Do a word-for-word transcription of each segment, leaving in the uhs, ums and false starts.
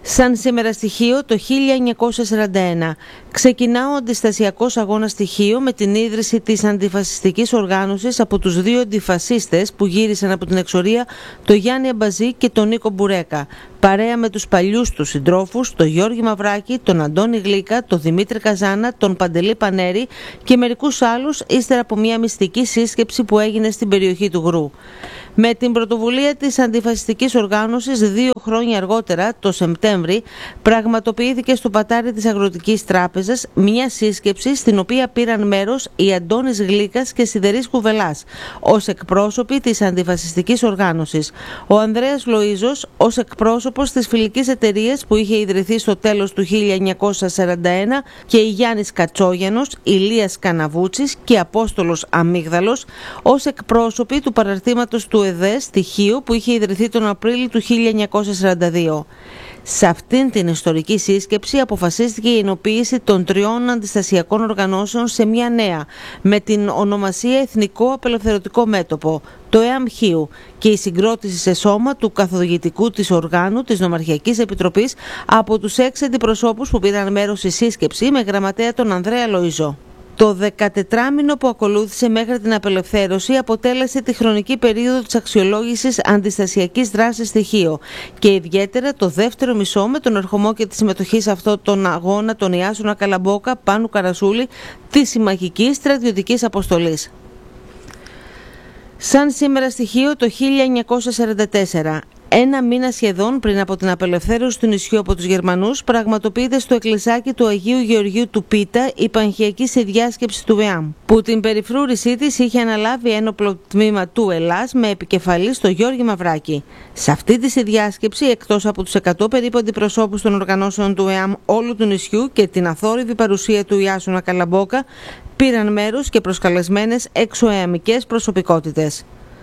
Σαν σήμερα στοιχείο το χίλια εννιακόσια σαράντα ένα ξεκινά ο αντιστασιακός αγώνας στοιχείο με την ίδρυση της αντιφασιστικής οργάνωσης από τους δύο αντιφασίστες που γύρισαν από την εξορία, τον Γιάννη Αμπαζή και τον Νίκο Μπουρέκα, παρέα με τους παλιούς τους συντρόφους, τον Γιώργη Μαυράκη, τον Αντώνη Γλίκα, τον Δημήτρη Καζάνα, τον Παντελή Πανέρη και μερικούς άλλους, ύστερα από μια μυστική σύσκεψη που έγινε στην περιοχή του Γρου. Με την πρωτοβουλία της αντιφασιστικής οργάνωσης δύο χρόνια αργότερα, το Σεπτέμβρη, πραγματοποιήθηκε στο πατάρι της Αγροτικής Τράπεζας μια σύσκεψη στην οποία πήραν μέρος οι Αντώνης Γλίκας και Σιδερής Κουβελάς ως εκπρόσωποι της αντιφασιστικής οργάνωσης, ο Ανδρέας Λοΐζος ως εκπρόσωπος της φιλικής εταιρείας που είχε ιδρυθεί στο τέλος του χίλια εννιακόσια σαράντα ένα και η Γιάννης Κατσόγιανος, Ηλίας Καναβούτσης και Απόστολος Αμύγδαλος ως εκπρόσωποι του παραρτήματος του ΕΔΕ στοιχείο που είχε ιδρυθεί τον Απρίλιο του χίλια εννιακόσια σαράντα δύο. Σε αυτήν την ιστορική σύσκεψη αποφασίστηκε η ενοποίηση των τριών αντιστασιακών οργανώσεων σε μια νέα, με την ονομασία Εθνικό Απελευθερωτικό Μέτωπο, το ΕΑΜΧΙΟΥ, και η συγκρότηση σε σώμα του καθοδηγητικού της οργάνου της Νομαρχιακής Επιτροπής από τους έξι αντιπροσώπους που πήραν μέρος στη σύσκεψη με γραμματέα τον Ανδρέα Λοΐζο. Το δεκατετράμινο που ακολούθησε μέχρι την απελευθέρωση αποτέλεσε τη χρονική περίοδο της αξιολόγησης αντιστασιακής δράσης στοιχείο και ιδιαίτερα το δεύτερο μισό με τον ερχομό και τη συμμετοχή σε αυτόν τον αγώνα των Ιάσονα Καλαμπόκα, Πάνου Καρασούλη, της συμμαχικής στρατιωτικής αποστολής. Σαν σήμερα στοιχείο το χίλια εννιακόσια σαράντα τέσσερα. Ένα μήνα σχεδόν πριν από την απελευθέρωση του νησιού από τους Γερμανούς, πραγματοποιείται στο εκκλησάκι του Αγίου Γεωργίου του Πίτα η πανχιακή συνδιάσκεψη του ΕΑΜ, που την περιφρούρησή της είχε αναλάβει ένοπλο τμήμα του Ελλάς με επικεφαλή στο Γιώργη Μαυράκη. Σε αυτή τη συνδιάσκεψη, εκτός από τους εκατό περίπου αντιπροσώπους των οργανώσεων του ΕΑΜ όλου του νησιού και την αθόρυβη παρουσία του Ιάσονα Καλαμπόκα, πήραν μέρος και προσκαλεσμένες εξωεαμικές προσωπικότητες.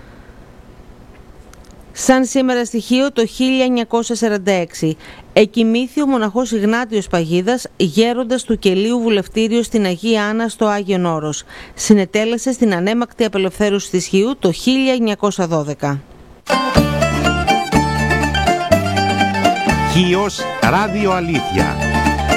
Σαν σήμερα στοιχείο το χίλια εννιακόσια σαράντα έξι εκοιμήθη ο μοναχός Ιγνάτιος Παγίδας, γέροντας του Κελίου Βουλευτήριο στην Αγία Άννα στο Άγιον Όρος. Συνετέλεσε στην ανέμακτη απελευθέρωση στοιχείου το χίλια εννιακόσια δώδεκα. Χίος Ράδιο Αλήθεια.